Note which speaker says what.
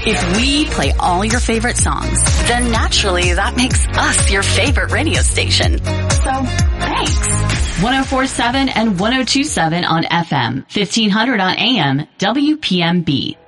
Speaker 1: If we play all your favorite songs, then naturally that makes us your favorite radio station. So, thanks.
Speaker 2: 104.7 and 102.7 on FM, 1500 on AM, WPMB.